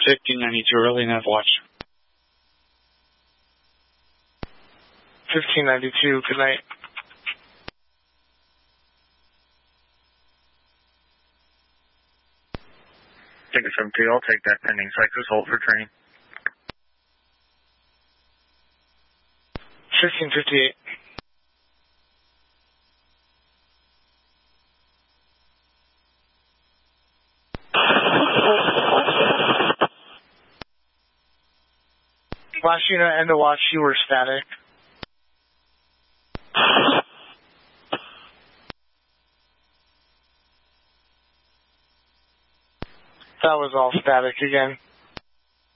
1592, early nav watch. 1592, good night. Ticket 72, I'll take that pending Cyclers, hold for training. 1558. Last unit, end of watch, you were static. That was all static again.